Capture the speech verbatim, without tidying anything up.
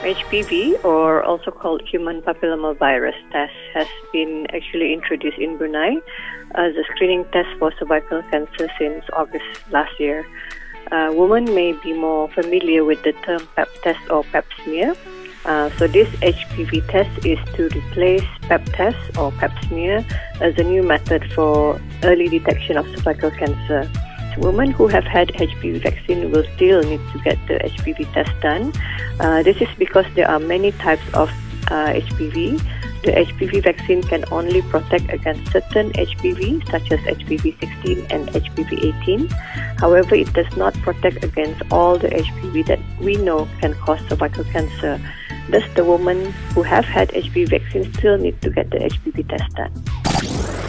H P V, or also called human papillomavirus test, has been actually introduced in Brunei as a screening test for cervical cancer since August last year. Uh, women may be more familiar with the term Pap test or Pap smear. Uh, so this H P V test is to replace Pap test or Pap smear as a new method for early detection of cervical cancer. Women who have had H P V vaccine will still need to get the H P V test done. Uh, this is because there are many types of uh, H P V. The H P V vaccine can only protect against certain H P V, such as H P V sixteen and H P V eighteen. However, it does not protect against all the H P V that we know can cause cervical cancer. Thus, the women who have had H P V vaccine still need to get the H P V test done.